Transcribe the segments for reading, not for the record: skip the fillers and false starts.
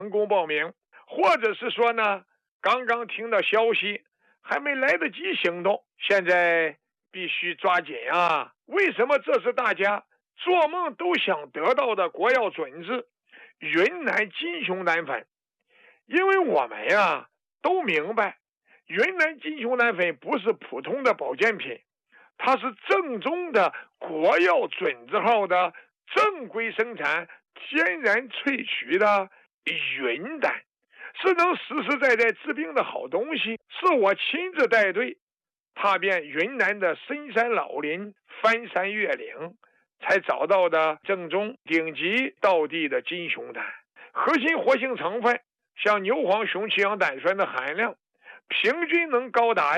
成功报名，或者是说呢，刚刚听到消息，还没来得及行动，现在必须抓紧啊！为什么这是大家做梦都想得到的国药准字云南金熊胆粉？因为我们呀都明白，云南金熊胆粉不是普通的保健品，它是正宗的国药准字号的正规生产、天然萃取的云丹，是能实实在在治病的好东西。是我亲自带队踏遍云南的深山老林、翻山越岭，才找到的正宗顶级道地的金熊胆。核心活性成分像牛黄雄曲氧胆酸的含量平均能高达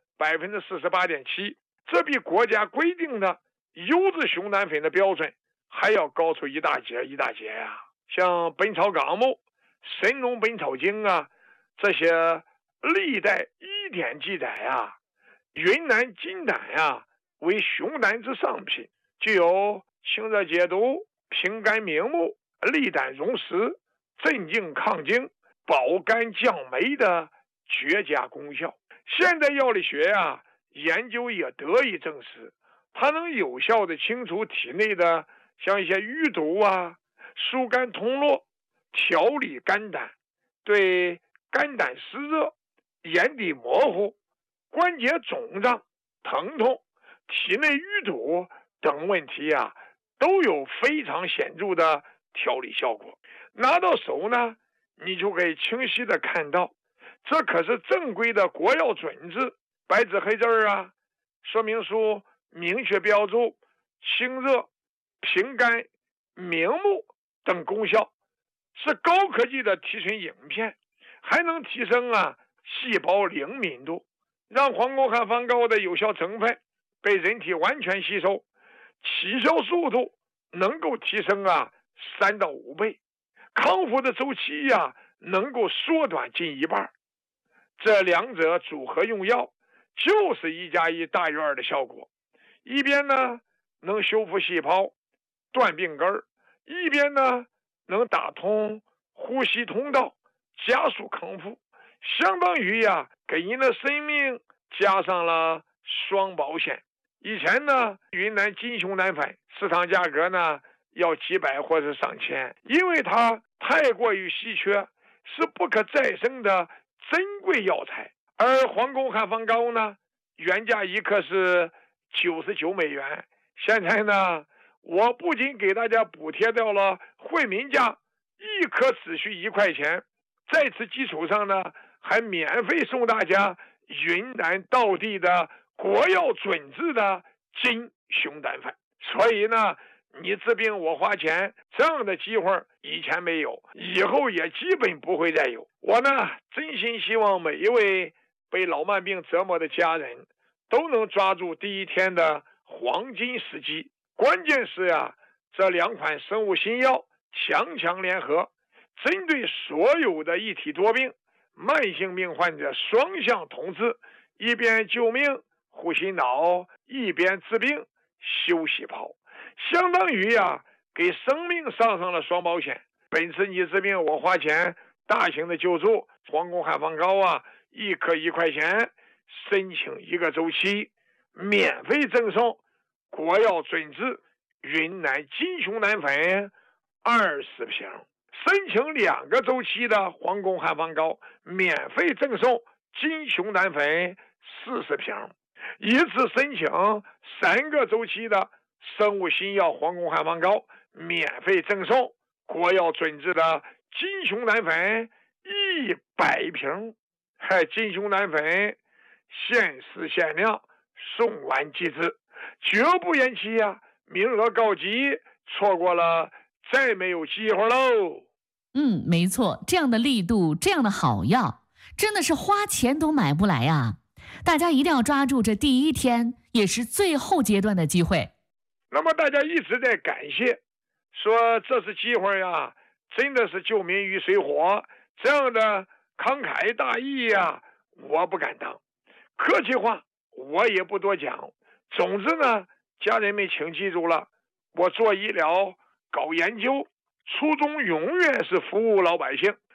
48.7%，这比国家规定的优质熊胆粉的标准还要高出一大截呀！像《本草纲目》《神农本草经》这些历代医典记载云南金胆为熊胆之上品，具有清热解毒、平肝明目、利胆溶石、镇静抗惊、保肝降霉的绝佳功效。现代药理学研究也得以证实，它能有效的清除体内的像一些淤堵疏肝通络、调理肝胆，对肝胆湿热、眼底模糊、关节肿胀、疼痛、体内淤堵等问题都有非常显著的调理效果。拿到手呢，你就可以清晰的看到，这可是正规的国药准字，白纸黑字说明书明确标注清热、平肝、明目等功效，是高科技的提纯影片，还能提升细胞灵敏度，让黄沟汉方膏的有效成分被人体完全吸收，起效速度能够提升3到5倍，康复的周期能够缩短近1半。这两者组合用药，就是1+1大于2的效果。一边呢能修复细胞、断病根，一边呢能打通呼吸通道，加速康复，相当于给您的生命加上了双保险。以前呢，云南金熊胆粉市场价格呢要几百或者上千，因为它太过于稀缺，是不可再生的珍贵药材。而黄沟汉方膏呢，原价1克是99美元，现在呢，我不仅给大家补贴掉了惠民价，1克只需1块钱，在此基础上呢，还免费送大家云南道地的国药准字的金熊胆粉。所以呢，你治病我花钱，这样的机会以前没有，以后也基本不会再有。我呢，真心希望每一位被老慢病折磨的家人都能抓住第一天的黄金时机。关键是这2款生物新药强联合，针对所有的一体多病、慢性病患者双向统治，一边救命护心脑，一边治病修细胞，相当于给生命上了双保险。本次你治病我花钱，大型的救助，黄沟汉方膏1克1块钱，申请1个周期，免费赠送国药准字云南金熊胆粉20瓶，申请2个周期的黄沟汉方膏，免费赠送金熊胆粉40瓶，一次申请3个周期的生物新药黄沟汉方膏，免费赠送国药准字的金熊胆粉100瓶。金熊胆粉限时限量，送完即止，绝不延期名额告急，错过了再没有机会喽。 没错，这样的力度，这样的好药，真的是花钱都买不来大家一定要抓住这第一天，也是最后阶段的机会。 那么大家一直在感谢，说这次机会真的是救民于水火，这样的慷慨大义我不敢当。客气话我也不多讲。总之呢，家人们请记住了，我做医疗搞研究，初衷永远是服务老百姓。